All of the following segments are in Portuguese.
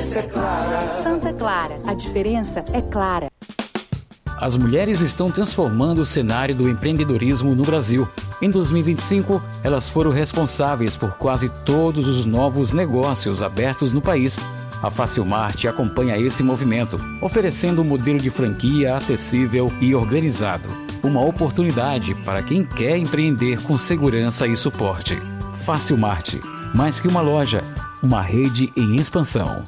diferença é clara. Santa Clara, a diferença é clara. As mulheres estão transformando o cenário do empreendedorismo no Brasil. Em 2025, elas foram responsáveis por quase todos os novos negócios abertos no país. A Facilmart acompanha esse movimento, oferecendo um modelo de franquia acessível e organizado. Uma oportunidade para quem quer empreender com segurança e suporte. Facilmart, mais que uma loja, uma rede em expansão.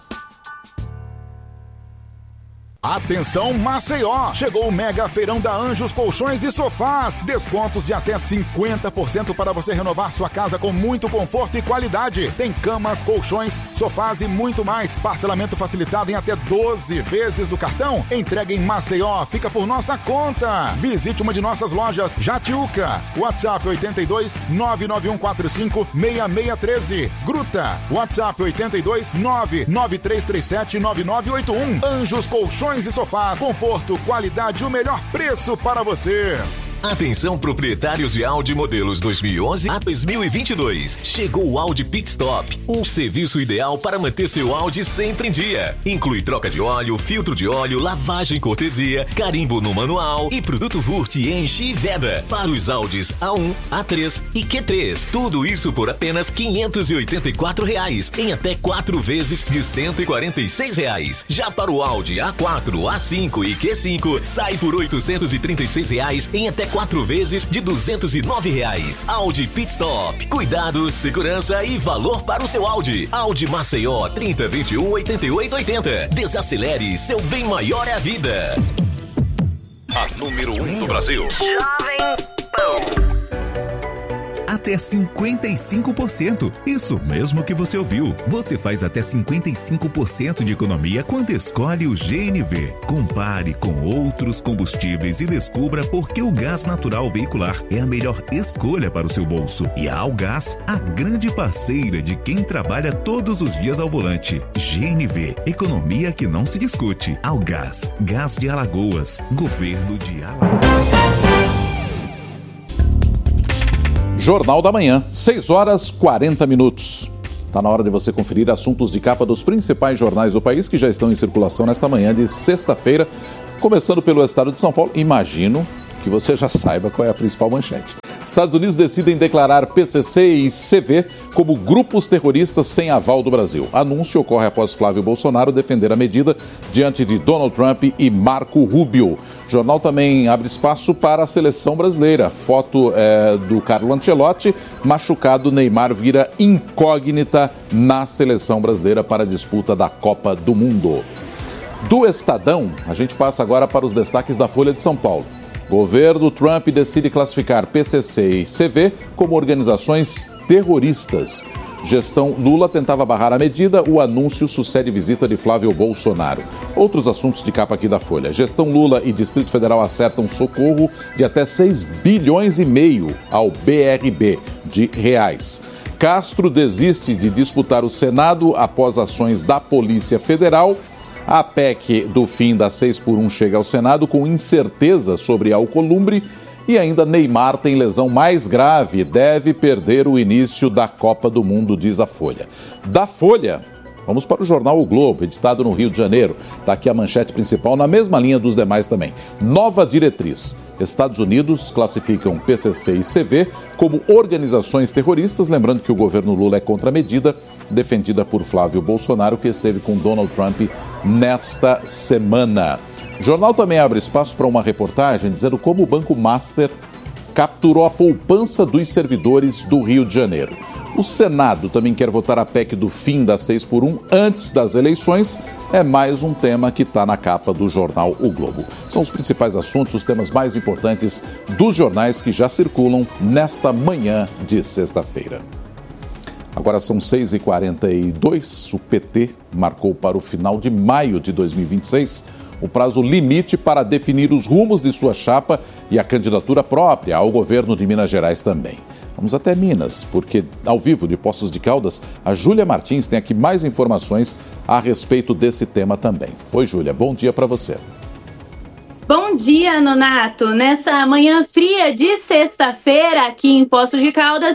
Atenção Maceió! Chegou o mega feirão da Anjos Colchões e Sofás. Descontos de até 50% para você renovar sua casa com muito conforto e qualidade. Tem camas, colchões, sofás e muito mais. Parcelamento facilitado em até 12 vezes do cartão. Entrega em Maceió, fica por nossa conta. Visite uma de nossas lojas, Jatiuca. WhatsApp 82 99145 6613. Gruta, WhatsApp 82 99337 9981. Anjos Colchões e Sofás, conforto, qualidade e o melhor preço para você. Atenção proprietários de Audi modelos 2011 a 2022. Chegou o Audi Pit Stop, um serviço ideal para manter seu Audi sempre em dia. Inclui troca de óleo, filtro de óleo, lavagem cortesia, carimbo no manual e produto Wurt, enche e veda. Para os Audis A1, A3 e Q3. Tudo isso por apenas R$ 584 em até 4 vezes de R$ 146. Já para o Audi A4, A5 e Q5, sai por R$ 836 em até 4 vezes de R$ 209. Audi Pit Stop. Cuidado, segurança e valor para o seu Audi. Audi Maceió 30 21 88 80. Desacelere, seu bem maior é a vida. A número 1 do Brasil. Jovem Pan. Até 55%. Isso mesmo que você ouviu. Você faz até 55% de economia quando escolhe o GNV. Compare com outros combustíveis e descubra por que o gás natural veicular é a melhor escolha para o seu bolso. E a Algás, a grande parceira de quem trabalha todos os dias ao volante. GNV, economia que não se discute. Algás, Gás de Alagoas, Governo de Alagoas. Jornal da Manhã, 6h40. Está na hora de você conferir assuntos de capa dos principais jornais do país que já estão em circulação nesta manhã de sexta-feira. Começando pelo estado de São Paulo, imagino que você já saiba qual é a principal manchete. Estados Unidos decidem declarar PCC e CV como grupos terroristas sem aval do Brasil. Anúncio ocorre após Flávio Bolsonaro defender a medida diante de Donald Trump e Marco Rubio. O jornal também abre espaço para a seleção brasileira. Foto do Carlo Ancelotti, machucado. Neymar vira incógnita na seleção brasileira para a disputa da Copa do Mundo. Do Estadão, a gente passa agora para os destaques da Folha de São Paulo. Governo Trump decide classificar PCC e CV como organizações terroristas. Gestão Lula tentava barrar a medida, o anúncio sucede visita de Flávio Bolsonaro. Outros assuntos de capa aqui da Folha. Gestão Lula e Distrito Federal acertam socorro de até 6,5 bilhões ao BRB de reais. Castro desiste de disputar o Senado após ações da Polícia Federal. A PEC do fim da 6x1 chega ao Senado com incerteza sobre Alcolumbre e ainda Neymar tem lesão mais grave, deve perder o início da Copa do Mundo, diz a Folha. Da Folha, vamos para o jornal O Globo, editado no Rio de Janeiro. Está aqui a manchete principal, na mesma linha dos demais também. Nova diretriz. Estados Unidos classificam PCC e CV como organizações terroristas, lembrando que o governo Lula é contra a medida, defendida por Flávio Bolsonaro, que esteve com Donald Trump nesta semana. O jornal também abre espaço para uma reportagem dizendo como o Banco Master capturou a poupança dos servidores do Rio de Janeiro. O Senado também quer votar a PEC do fim da 6x1 antes das eleições. É mais um tema que está na capa do jornal O Globo. São os principais assuntos, os temas mais importantes dos jornais que já circulam nesta manhã de sexta-feira. Agora são 6h42. O PT marcou para o final de maio de 2026 o prazo limite para definir os rumos de sua chapa e a candidatura própria ao governo de Minas Gerais também. Vamos até Minas, porque ao vivo de Poços de Caldas, a Júlia Martins tem aqui mais informações a respeito desse tema também. Oi, Júlia, bom dia para você. Bom dia, Nonato. Nessa manhã fria de sexta-feira aqui em Poços de Caldas,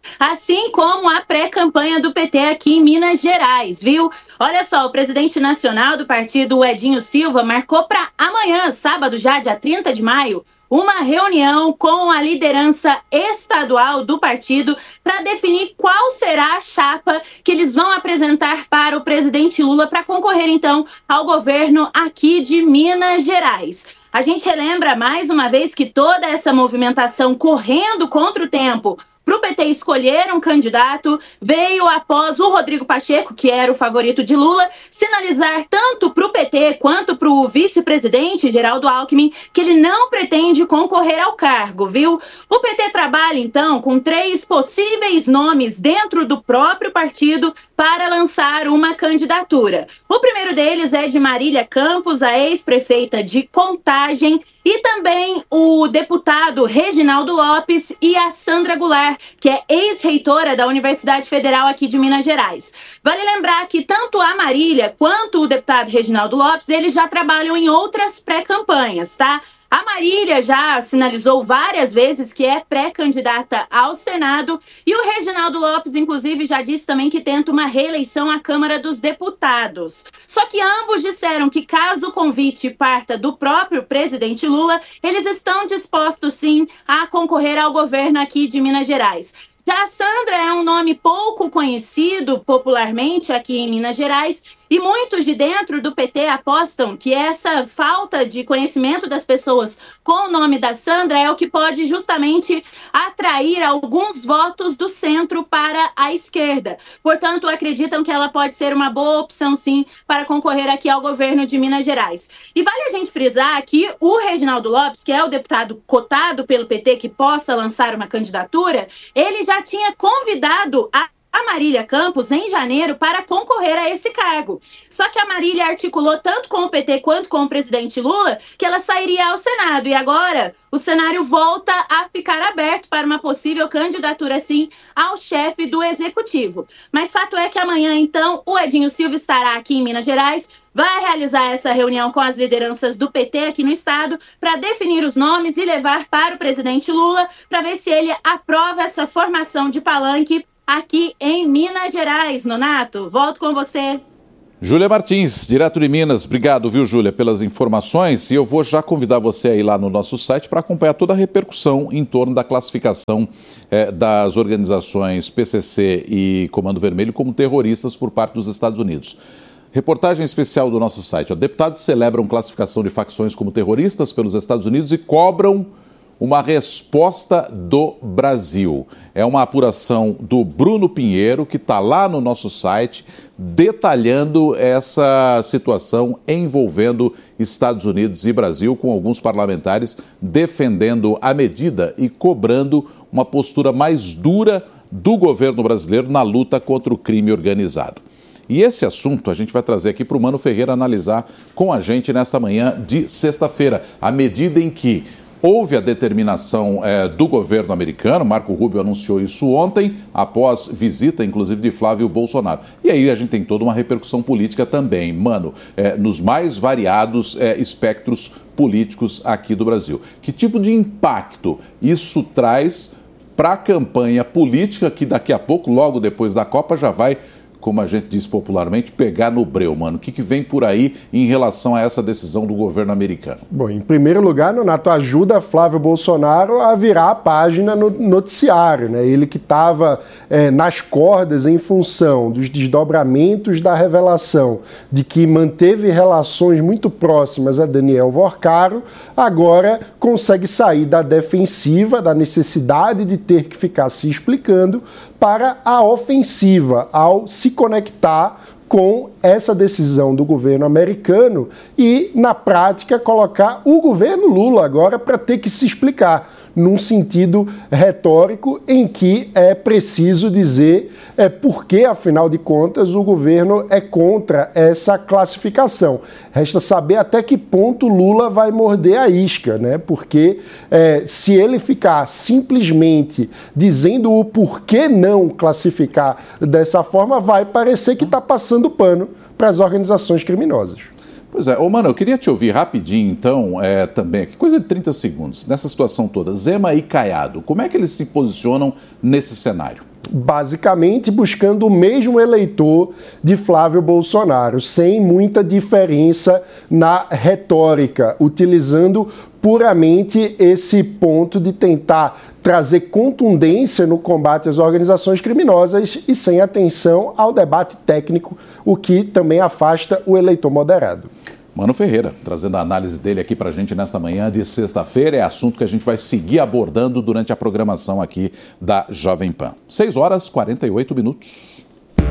Assim como a pré-campanha do PT aqui em Minas Gerais, viu? Olha só, o presidente nacional do partido, o Edinho Silva, marcou para amanhã, sábado já, dia 30 de maio, uma reunião com a liderança estadual do partido para definir qual será a chapa que eles vão apresentar para o presidente Lula para concorrer, então, ao governo aqui de Minas Gerais. A gente relembra mais uma vez que toda essa movimentação correndo contra o tempo para o PT escolher um candidato veio após o Rodrigo Pacheco, que era o favorito de Lula, sinalizar tanto para o PT quanto para o vice-presidente Geraldo Alckmin que ele não pretende concorrer ao cargo, viu? O PT trabalha, então, com 3 possíveis nomes dentro do próprio partido para lançar uma candidatura. O primeiro deles é de Marília Campos, a ex-prefeita de Contagem, e também o deputado Reginaldo Lopes e a Sandra Goulart, que é ex-reitora da Universidade Federal aqui de Minas Gerais. Vale lembrar que tanto a Marília quanto o deputado Reginaldo Lopes, eles já trabalham em outras pré-campanhas, tá? A Marília já sinalizou várias vezes que é pré-candidata ao Senado e o Reginaldo Lopes, inclusive, já disse também que tenta uma reeleição à Câmara dos Deputados. Só que ambos disseram que caso o convite parta do próprio presidente Lula, eles estão dispostos, sim, a concorrer ao governo aqui de Minas Gerais. Já a Sandra é um nome pouco conhecido popularmente aqui em Minas Gerais e muitos de dentro do PT apostam que essa falta de conhecimento das pessoas com o nome da Sandra é o que pode justamente atrair alguns votos do centro para a esquerda. Portanto, acreditam que ela pode ser uma boa opção, sim, para concorrer aqui ao governo de Minas Gerais. E vale a gente frisar que o Reginaldo Lopes, que é o deputado cotado pelo PT que possa lançar uma candidatura, ele já tinha convidado a Marília Campos em janeiro para concorrer a esse cargo. Só que a Marília articulou tanto com o PT quanto com o presidente Lula que ela sairia ao Senado. E agora o cenário volta a ficar aberto para uma possível candidatura, sim, ao chefe do Executivo. Mas fato é que amanhã, então, o Edinho Silva estará aqui em Minas Gerais, vai realizar essa reunião com as lideranças do PT aqui no estado para definir os nomes e levar para o presidente Lula para ver se ele aprova essa formação de palanque aqui em Minas Gerais. Nonato, volto com você. Júlia Martins, direto de Minas. Obrigado, viu, Júlia, pelas informações. E eu vou já convidar você a ir lá no nosso site para acompanhar toda a repercussão em torno da classificação das organizações PCC e Comando Vermelho como terroristas por parte dos Estados Unidos. Reportagem especial do nosso site. Deputados celebram classificação de facções como terroristas pelos Estados Unidos e cobram uma resposta do Brasil. É uma apuração do Bruno Pinheiro, que está lá no nosso site, detalhando essa situação envolvendo Estados Unidos e Brasil, com alguns parlamentares defendendo a medida e cobrando uma postura mais dura do governo brasileiro na luta contra o crime organizado. E esse assunto a gente vai trazer aqui para o Mano Ferreira analisar com a gente nesta manhã de sexta-feira, à medida em que houve a determinação do governo americano. Marco Rubio anunciou isso ontem, após visita, inclusive, de Flávio Bolsonaro. E aí a gente tem toda uma repercussão política também, Mano, nos mais variados espectros políticos aqui do Brasil. Que tipo de impacto isso traz para a campanha política que daqui a pouco, logo depois da Copa, já vai, como a gente diz popularmente, pegar no breu, Mano? O que vem por aí em relação a essa decisão do governo americano? Bom, em primeiro lugar, Nonato, ajuda Flávio Bolsonaro a virar a página no noticiário, né? Ele que estava nas cordas em função dos desdobramentos da revelação de que manteve relações muito próximas a Daniel Vorcaro, agora consegue sair da defensiva, da necessidade de ter que ficar se explicando, para a ofensiva, ao se conectar com essa decisão do governo americano e, na prática, colocar o governo Lula agora para ter que se explicar, num sentido retórico em que é preciso dizer por que, afinal de contas, o governo é contra essa classificação. Resta saber até que ponto Lula vai morder a isca, né? Porque se ele ficar simplesmente dizendo o porquê não classificar dessa forma, vai parecer que está passando pano para as organizações criminosas. Pois é, Mano, eu queria te ouvir rapidinho, então, também, aqui, coisa de 30 segundos, nessa situação toda. Zema e Caiado, como é que eles se posicionam nesse cenário? basicamente buscando o mesmo eleitor de Flávio Bolsonaro, sem muita diferença na retórica, utilizando puramente esse ponto de tentar trazer contundência no combate às organizações criminosas e sem atenção ao debate técnico, o que também afasta o eleitor moderado. Mano Ferreira, trazendo a análise dele aqui pra gente nesta manhã de sexta-feira, é assunto que a gente vai seguir abordando durante a programação aqui da Jovem Pan. 6h48.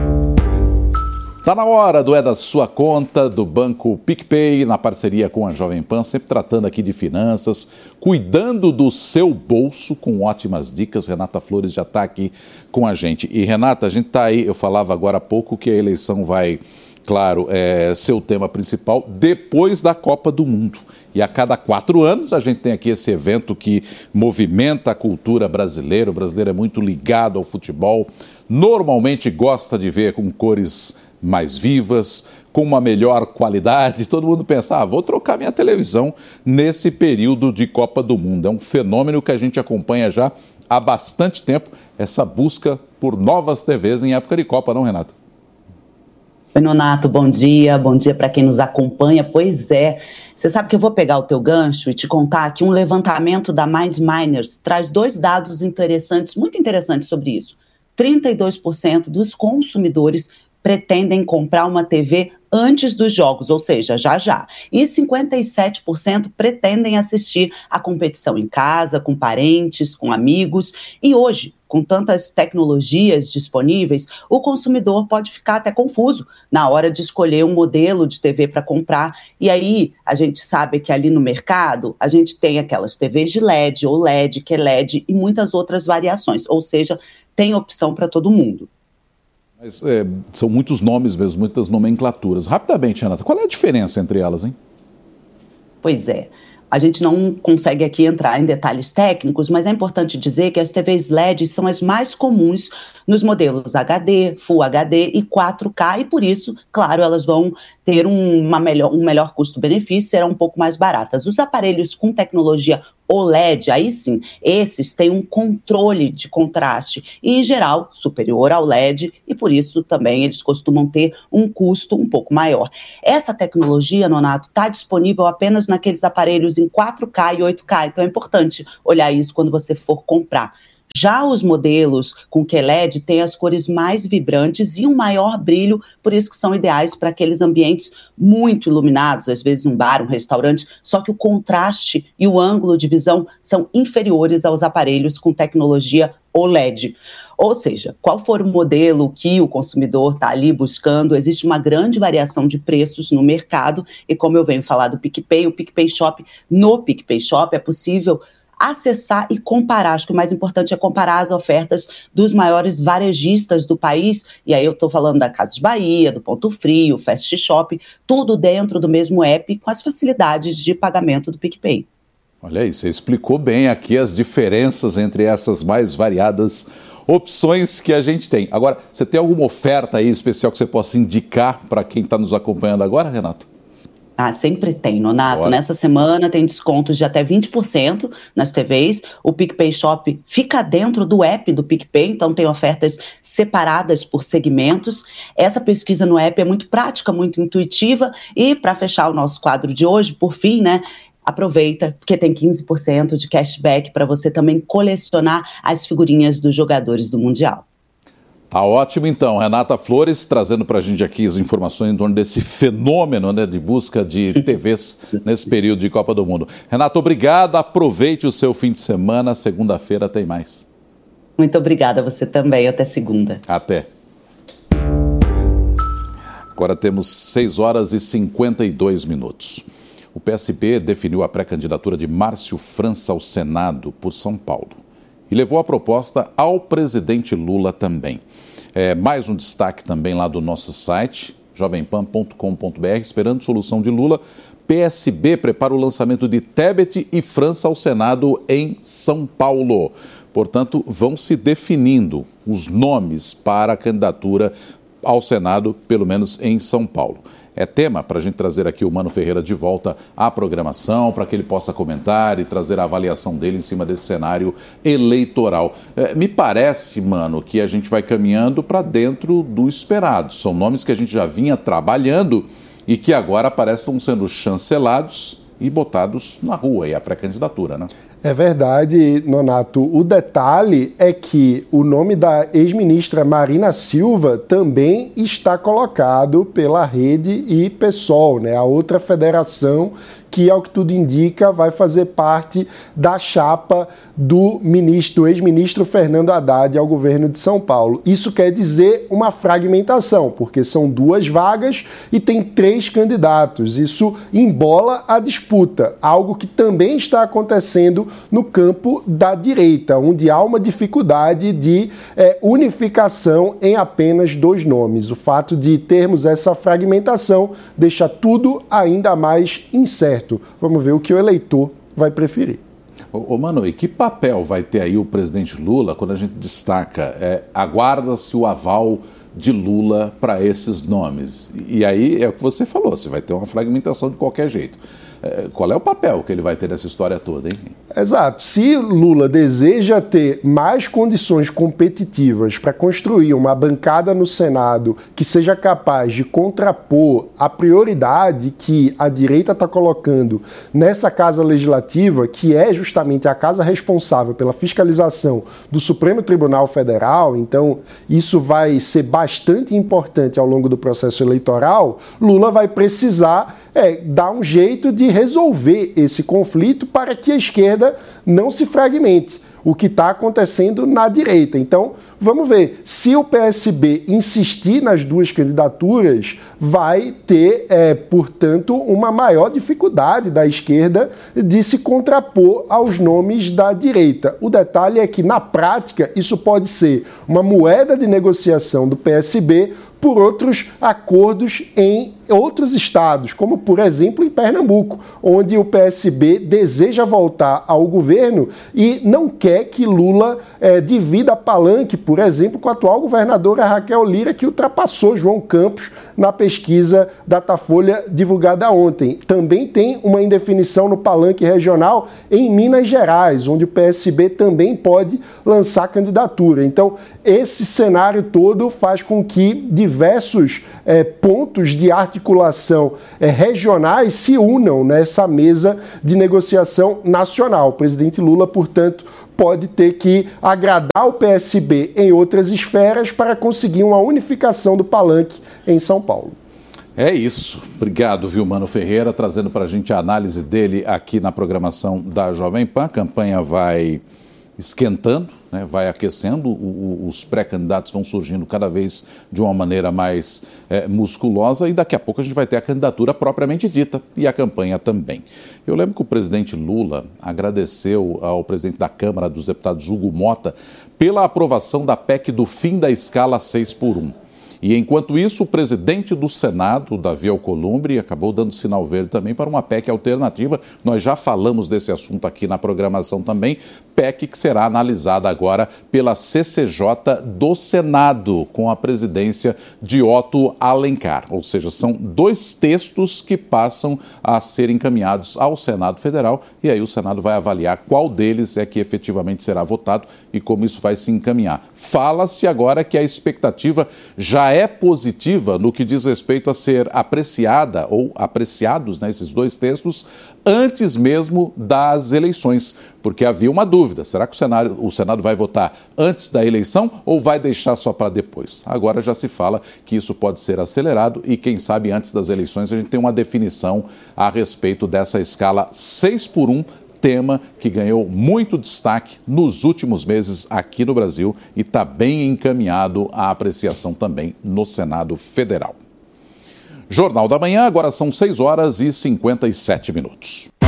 Tá na hora do É da Sua Conta, do Banco PicPay, na parceria com a Jovem Pan, sempre tratando aqui de finanças, cuidando do seu bolso com ótimas dicas. Renata Flores já está aqui com a gente. E Renata, a gente está aí, eu falava agora há pouco que a eleição vai, claro, ser o tema principal depois da Copa do Mundo. E a cada 4 anos a gente tem aqui esse evento que movimenta a cultura brasileira. O brasileiro é muito ligado ao futebol, normalmente gosta de ver com cores mais vivas, com uma melhor qualidade. Todo mundo pensa, vou trocar minha televisão nesse período de Copa do Mundo. É um fenômeno que a gente acompanha já há bastante tempo, essa busca por novas TVs em época de Copa, não, Renata? Oi, Nonato, bom dia para quem nos acompanha. Pois é, você sabe que eu vou pegar o teu gancho e te contar que um levantamento da Mind Miners traz 2 dados interessantes, muito interessantes sobre isso. 32% dos consumidores pretendem comprar uma TV antes dos jogos, ou seja, já. E 57% pretendem assistir a competição em casa, com parentes, com amigos. E hoje, com tantas tecnologias disponíveis, o consumidor pode ficar até confuso na hora de escolher um modelo de TV para comprar. E aí, a gente sabe que ali no mercado, a gente tem aquelas TVs de LED, OLED, QLED e muitas outras variações. Ou seja, tem opção para todo mundo. Mas, são muitos nomes mesmo, muitas nomenclaturas. Rapidamente, Renata, qual é a diferença entre elas, hein? Pois é, a gente não consegue aqui entrar em detalhes técnicos, mas é importante dizer que as TVs LED são as mais comuns nos modelos HD, Full HD e 4K, e por isso, claro, elas vão ter um melhor custo-benefício, serão um pouco mais baratas. Os aparelhos com tecnologia OLED, aí sim, esses têm um controle de contraste e, em geral, superior ao LED, e por isso também eles costumam ter um custo um pouco maior. Essa tecnologia, Nonato, está disponível apenas naqueles aparelhos em 4K e 8K, então é importante olhar isso quando você for comprar. Já os modelos com QLED têm as cores mais vibrantes e um maior brilho, por isso que são ideais para aqueles ambientes muito iluminados, às vezes um bar, um restaurante, só que o contraste e o ângulo de visão são inferiores aos aparelhos com tecnologia OLED. Ou seja, qual for o modelo que o consumidor está ali buscando, existe uma grande variação de preços no mercado e como eu venho falar do PicPay, o PicPay Shop, no PicPay Shop é possível acessar e comparar. Acho que o mais importante é comparar as ofertas dos maiores varejistas do país, e aí eu estou falando da Casas Bahia, do Ponto Frio, Fast Shop, tudo dentro do mesmo app com as facilidades de pagamento do PicPay. Olha aí, você explicou bem aqui as diferenças entre essas mais variadas opções que a gente tem. Agora, você tem alguma oferta aí especial que você possa indicar para quem está nos acompanhando agora, Renato? Sempre tem, Nonato. Nessa semana tem descontos de até 20% nas TVs. O PicPay Shop fica dentro do app do PicPay, então tem ofertas separadas por segmentos. Essa pesquisa no app é muito prática, muito intuitiva. E para fechar o nosso quadro de hoje, por fim, aproveita, porque tem 15% de cashback para você também colecionar as figurinhas dos jogadores do Mundial. Tá ótimo, então. Renata Flores trazendo para a gente aqui as informações em torno desse fenômeno de busca de TVs nesse período de Copa do Mundo. Renata, obrigado. Aproveite o seu fim de semana. Segunda-feira tem mais. Muito obrigada a você também. Até segunda. Até. Agora temos 6h52. O PSB definiu a pré-candidatura de Márcio França ao Senado por São Paulo e levou a proposta ao presidente Lula também. Mais um destaque também lá do nosso site, jovempan.com.br, esperando solução de Lula. PSB prepara o lançamento de Tebet e França ao Senado em São Paulo. Portanto, vão se definindo os nomes para a candidatura ao Senado, pelo menos em São Paulo. é tema para a gente trazer aqui o Mano Ferreira de volta à programação, para que ele possa comentar e trazer a avaliação dele em cima desse cenário eleitoral. Me parece, Mano, que a gente vai caminhando para dentro do esperado. São nomes que a gente já vinha trabalhando e que agora parece que estão sendo chancelados e botados na rua, e a pré-candidatura, né? É verdade, Nonato. O detalhe é que o nome da ex-ministra Marina Silva também está colocado pela Rede e PSOL, né? A outra federação que, ao que tudo indica, vai fazer parte da chapa do ex-ministro Fernando Haddad ao governo de São Paulo. Isso quer dizer uma fragmentação, porque são 2 vagas e tem 3 candidatos. Isso embola a disputa, algo que também está acontecendo no campo da direita, onde há uma dificuldade de unificação em apenas 2 nomes. O fato de termos essa fragmentação deixa tudo ainda mais incerto. Vamos ver o que o eleitor vai preferir. Ô Mano, e que papel vai ter aí o presidente Lula quando a gente destaca, aguarda-se o aval de Lula para esses nomes? E aí é o que você falou, você vai ter uma fragmentação de qualquer jeito. Qual é o papel que ele vai ter nessa história toda, hein? Exato. Se Lula deseja ter mais condições competitivas para construir uma bancada no Senado que seja capaz de contrapor a prioridade que a direita está colocando nessa Casa Legislativa, que é justamente a casa responsável pela fiscalização do Supremo Tribunal Federal, então isso vai ser bastante importante ao longo do processo eleitoral, Lula vai precisar dar um jeito de resolver esse conflito para que a esquerda não se fragmente, o que está acontecendo na direita. Então, vamos ver. Se o PSB insistir nas 2 candidaturas, vai ter, portanto, uma maior dificuldade da esquerda de se contrapor aos nomes da direita. O detalhe é que, na prática, isso pode ser uma moeda de negociação do PSB por outros acordos em outros estados, como, por exemplo, em Pernambuco, onde o PSB deseja voltar ao governo e não quer que Lula divida palanque, por exemplo, com a atual governadora Raquel Lira, que ultrapassou João Campos na pesquisa Datafolha divulgada ontem. Também tem uma indefinição no palanque regional em Minas Gerais, onde o PSB também pode lançar candidatura. Então, esse cenário todo faz com que diversos pontos de articulação regionais se unam nessa mesa de negociação nacional. O presidente Lula, portanto, pode ter que agradar o PSB em outras esferas para conseguir uma unificação do palanque em São Paulo. É isso. Obrigado, viu, Mano Ferreira, trazendo para a gente a análise dele aqui na programação da Jovem Pan. A campanha vai esquentando, né, vai aquecendo, os pré-candidatos vão surgindo cada vez de uma maneira mais musculosa e daqui a pouco a gente vai ter a candidatura propriamente dita e a campanha também. Eu lembro que o presidente Lula agradeceu ao presidente da Câmara dos Deputados, Hugo Mota, pela aprovação da PEC do fim da escala 6x1. E, enquanto isso, o presidente do Senado, Davi Alcolumbre, acabou dando sinal verde também para uma PEC alternativa. Nós já falamos desse assunto aqui na programação também. PEC que será analisada agora pela CCJ do Senado, com a presidência de Otto Alencar. Ou seja, são 2 textos que passam a ser encaminhados ao Senado Federal e aí o Senado vai avaliar qual deles é que efetivamente será votado e como isso vai se encaminhar. Fala-se agora que a expectativa já é positiva no que diz respeito a ser apreciada ou apreciados, né, esses 2 textos antes mesmo das eleições, porque havia uma dúvida, será que o Senado vai votar antes da eleição ou vai deixar só para depois? Agora já se fala que isso pode ser acelerado e quem sabe antes das eleições a gente tem uma definição a respeito dessa escala 6x1, tema que ganhou muito destaque nos últimos meses aqui no Brasil e está bem encaminhado à apreciação também no Senado Federal. Jornal da Manhã, agora são 6h57.